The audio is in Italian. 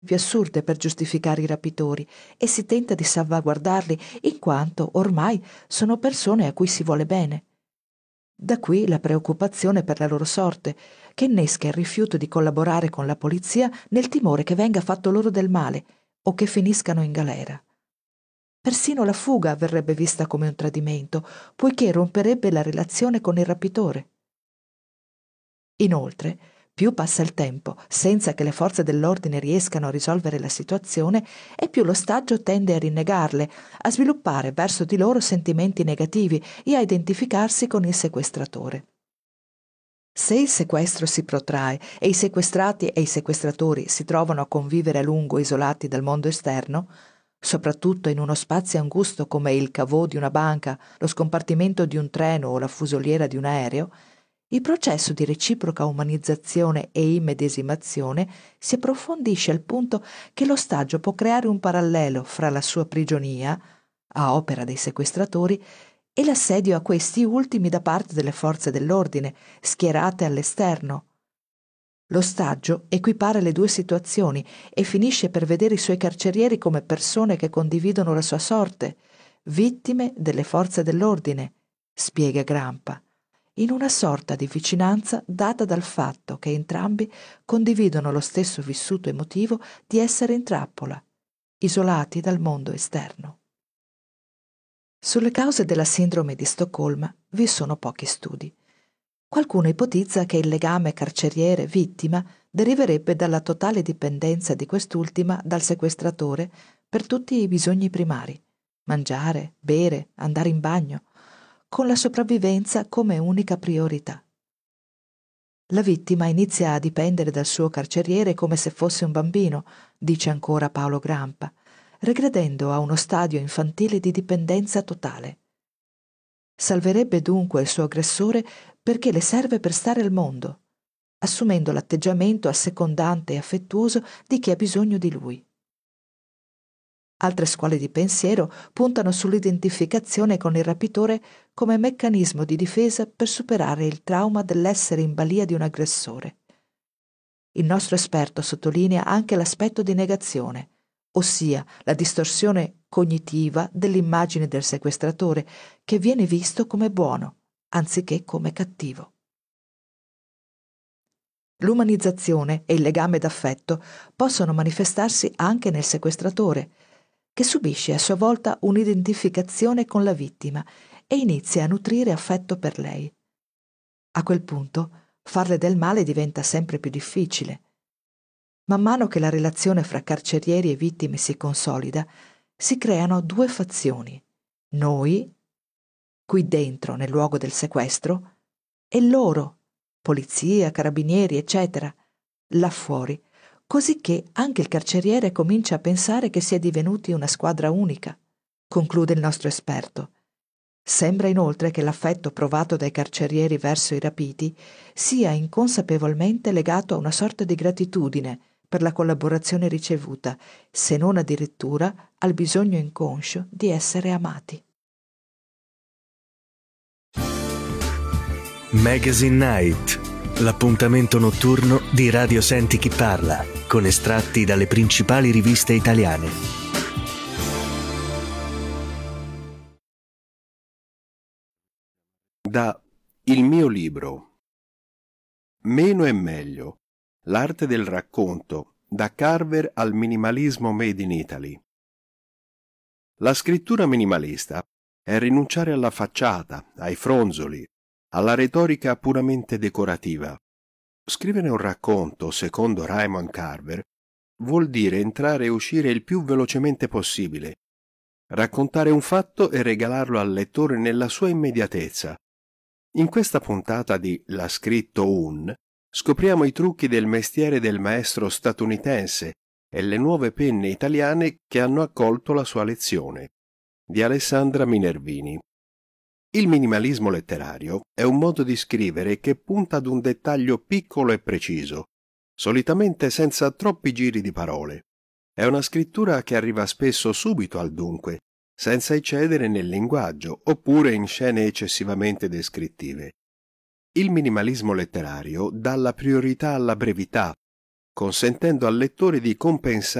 più assurde per giustificare i rapitori e si tenta di salvaguardarli in quanto ormai sono persone a cui si vuole bene. Da qui la preoccupazione per la loro sorte, che innesca il rifiuto di collaborare con la polizia nel timore che venga fatto loro del male o che finiscano in galera. Persino la fuga verrebbe vista come un tradimento, poiché romperebbe la relazione con il rapitore. Inoltre, più passa il tempo senza che le forze dell'ordine riescano a risolvere la situazione e più l'ostaggio tende a rinnegarle, a sviluppare verso di loro sentimenti negativi e a identificarsi con il sequestratore. Se il sequestro si protrae e i sequestrati e i sequestratori si trovano a convivere a lungo isolati dal mondo esterno, soprattutto in uno spazio angusto come il caveau di una banca, lo scompartimento di un treno o la fusoliera di un aereo, il processo di reciproca umanizzazione e immedesimazione si approfondisce al punto che l'ostaggio può creare un parallelo fra la sua prigionia, a opera dei sequestratori, e l'assedio a questi ultimi da parte delle forze dell'ordine, schierate all'esterno. L'ostaggio equipara le due situazioni e finisce per vedere i suoi carcerieri come persone che condividono la sua sorte, vittime delle forze dell'ordine, spiega Grampa, in una sorta di vicinanza data dal fatto che entrambi condividono lo stesso vissuto emotivo di essere in trappola, isolati dal mondo esterno. Sulle cause della sindrome di Stoccolma vi sono pochi studi. Qualcuno ipotizza che il legame carceriere-vittima deriverebbe dalla totale dipendenza di quest'ultima dal sequestratore per tutti i bisogni primari: mangiare, bere, andare in bagno, con la sopravvivenza come unica priorità. La vittima inizia a dipendere dal suo carceriere come se fosse un bambino, dice ancora Paolo Grampa, regredendo a uno stadio infantile di dipendenza totale. Salverebbe dunque il suo aggressore perché le serve per stare al mondo, assumendo l'atteggiamento assecondante e affettuoso di chi ha bisogno di lui. Altre scuole di pensiero puntano sull'identificazione con il rapitore come meccanismo di difesa per superare il trauma dell'essere in balia di un aggressore. Il nostro esperto sottolinea anche l'aspetto di negazione, ossia la distorsione cognitiva dell'immagine del sequestratore, che viene visto come buono, anziché come cattivo. L'umanizzazione e il legame d'affetto possono manifestarsi anche nel sequestratore, che subisce a sua volta un'identificazione con la vittima e inizia a nutrire affetto per lei. A quel punto, farle del male diventa sempre più difficile. Man mano che la relazione fra carcerieri e vittime si consolida, si creano due fazioni: noi, qui dentro nel luogo del sequestro, e loro, polizia, carabinieri, eccetera, là fuori, così che anche il carceriere comincia a pensare che si è divenuti una squadra unica, conclude il nostro esperto. Sembra inoltre che l'affetto provato dai carcerieri verso i rapiti sia inconsapevolmente legato a una sorta di gratitudine per la collaborazione ricevuta, se non addirittura al bisogno inconscio di essere amati. Magazine Night, l'appuntamento notturno di Radio Senti Chi Parla, con estratti dalle principali riviste italiane. Da Il mio libro. Meno è meglio. L'arte del racconto, da Carver al minimalismo made in Italy. La scrittura minimalista è rinunciare alla facciata, ai fronzoli, alla retorica puramente decorativa. Scrivere un racconto, secondo Raymond Carver, vuol dire entrare e uscire il più velocemente possibile, raccontare un fatto e regalarlo al lettore nella sua immediatezza. In questa puntata di L'ha scritto un, scopriamo i trucchi del mestiere del maestro statunitense e le nuove penne italiane che hanno accolto la sua lezione, di Alessandra Minervini. Il minimalismo letterario è un modo di scrivere che punta ad un dettaglio piccolo e preciso, solitamente senza troppi giri di parole. È una scrittura che arriva spesso subito al dunque, senza eccedere nel linguaggio oppure in scene eccessivamente descrittive. Il minimalismo letterario dà la priorità alla brevità, consentendo al lettore di compensare